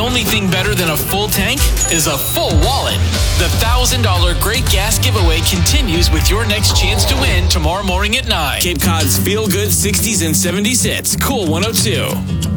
only thing better than a full tank is a full wallet. The $1,000 Great Gas Giveaway continues with your next chance to win tomorrow morning at 9. Cape Cod's Feel Good 60s and 70s hits. Cool 102.